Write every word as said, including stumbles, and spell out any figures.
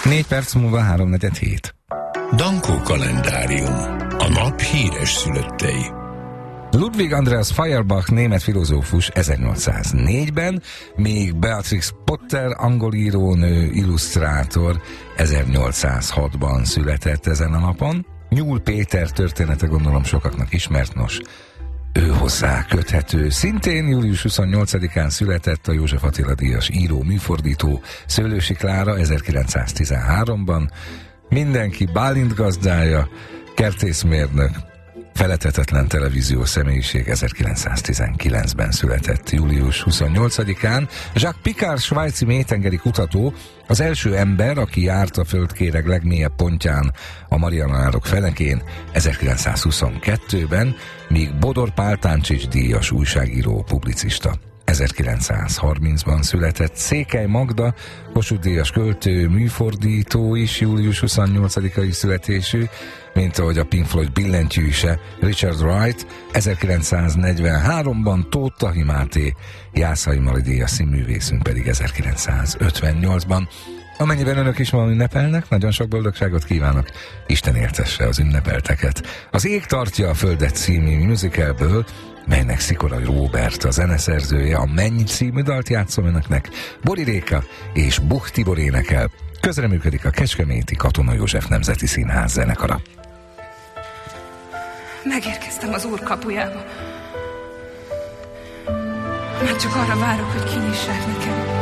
Négy perc múlva háromnegyed hét. Dankó kalendárium. A nap híres szülöttei. Ludwig Andreas Feuerbach, német filozófus ezernyolcszáznégyben, még Beatrix Potter, angol írónő, illusztrátor ezernyolcszázhatban született ezen a napon. Nyúl Péter története gondolom sokaknak ismert, nos, ő hozzá köthető. Szintén július huszonnyolcadikán született a József Attila díjas író, műfordító Szőlősi Klára ezerkilencszáztizenháromban. Mindenki Bálint gazdája, kertészmérnök, feletetetlen televíziós személyiség ezerkilencszáztizenkilencben született július huszonnyolcadikán. Jacques Picard, svájci mélytengeri kutató, az első ember, aki járt a földkéreg legmélyebb pontján, a Mariana-árok fenekén ezerkilencszázhuszonkettőben, míg Bodor Pál Táncsics díjas újságíró, publicista ezerkilencszázharmincban született. Székely Magda, Kossuth-díjas költő, műfordító is július huszonnyolcadikai születésű, mint ahogy a Pink Floyd billentyűse Richard Wright, ezerkilencszáznegyvenháromban Tóth Tahi Máté, Jászai Mari díjas színművészünk pedig ezerkilencszázötvennyolcban. Amennyiben önök is ma ünnepelnek, nagyon sok boldogságot kívánok, Isten éltesse az ünnepelteket. Az Ég tartja a földet című musicalből, melynek Szikolai Róbert a zeneszerzője, a Menny című dalt játszom önöknek, Bori Réka és Buch Tibor énekel. Közreműködik a Kecskeméti Katona József Nemzeti Színház zenekara. Megérkeztem az úr kapujába. Már csak arra várok, hogy kinyissák nekem.